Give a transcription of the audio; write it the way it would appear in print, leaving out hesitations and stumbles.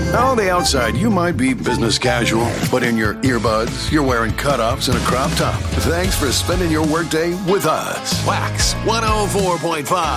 On the outside, you might be business casual, but in your earbuds, you're wearing cutoffs and a crop top. Thanks for spending your workday with us. Wax 104.5.